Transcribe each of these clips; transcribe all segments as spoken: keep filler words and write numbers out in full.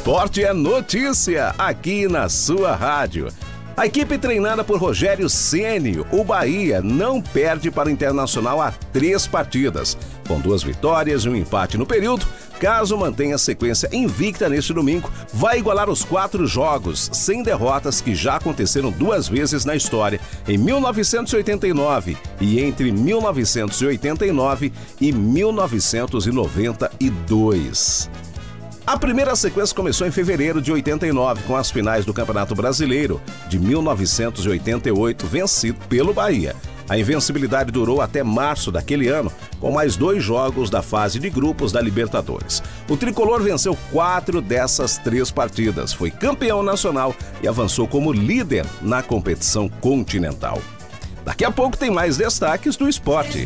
esporte é notícia aqui na sua rádio. A equipe treinada por Rogério Ceni, o Bahia, não perde para o Internacional há três partidas. Com duas vitórias e um empate no período, caso mantenha a sequência invicta neste domingo, vai igualar os quatro jogos sem derrotas que já aconteceram duas vezes na história, em mil novecentos e oitenta e nove e entre mil novecentos e oitenta e nove e mil novecentos e noventa e dois. A primeira sequência começou em fevereiro de oitenta e nove, com as finais do Campeonato Brasileiro de mil novecentos e oitenta e oito, vencido pelo Bahia. A invencibilidade durou até março daquele ano, com mais dois jogos da fase de grupos da Libertadores. O tricolor venceu quatro dessas três partidas, foi campeão nacional e avançou como líder na competição continental. Daqui a pouco tem mais destaques do esporte.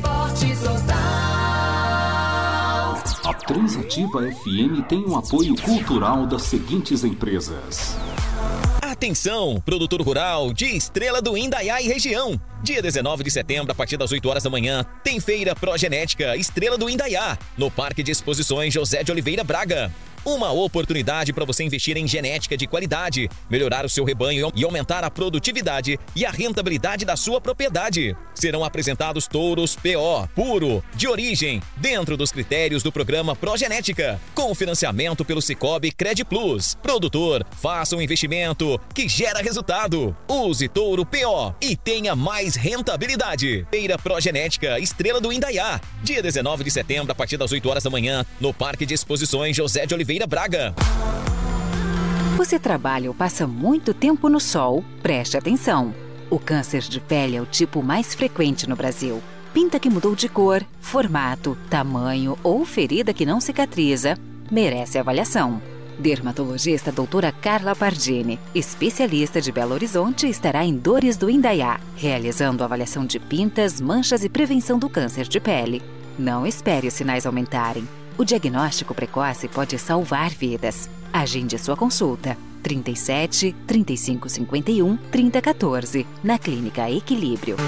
A Transativa F M tem um apoio cultural das seguintes empresas. Atenção, produtor rural de Estrela do Indaiá e região. Dia dezenove de setembro, a partir das oito horas da manhã, tem Feira Progenética Estrela do Indaiá, no Parque de Exposições José de Oliveira Braga. Uma oportunidade para você investir em genética de qualidade, melhorar o seu rebanho e aumentar a produtividade e a rentabilidade da sua propriedade. Serão apresentados touros P O, puro, de origem, dentro dos critérios do programa Progenética, com financiamento pelo Cicobi Cred Plus. Produtor, faça um investimento que gera resultado. Use touro P O e tenha mais rentabilidade. Feira Progenética Estrela do Indaiá, dia dezenove de setembro, a partir das oito horas da manhã, no Parque de Exposições José de Oliveira Braga. Você trabalha ou passa muito tempo no sol? Preste atenção. O câncer de pele é o tipo mais frequente no Brasil. Pinta que mudou de cor, formato, tamanho ou ferida que não cicatriza, merece avaliação. Dermatologista doutora Carla Pardini, especialista de Belo Horizonte, estará em Dores do Indaiá, realizando avaliação de pintas, manchas e prevenção do câncer de pele. Não espere os sinais aumentarem. O diagnóstico precoce pode salvar vidas. Agende sua consulta. trinta e sete, trinta e cinco, cinquenta e um, trinta, quatorze, na Clínica Equilíbrio.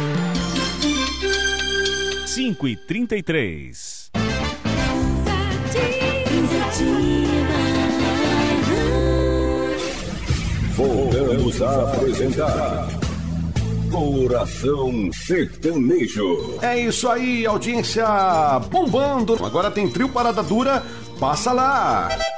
cinco e trinta e três. Voltamos a apresentar Coração Sertanejo. É isso aí, audiência bombando. Agora tem trio Parada Dura, passa lá.